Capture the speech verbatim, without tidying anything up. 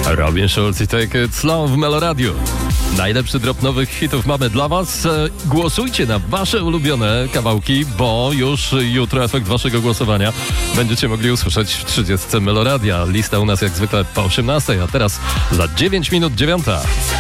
Robin Schulz i Take It Slow w Meloradiu. Najlepszy drop nowych hitów mamy dla was. Głosujcie na wasze ulubione kawałki, bo już jutro efekt waszego głosowania będziecie mogli usłyszeć w trzydziestce Meloradia. Lista u nas jak zwykle po osiemnastej, a teraz za dziewięć minut dziewiąta.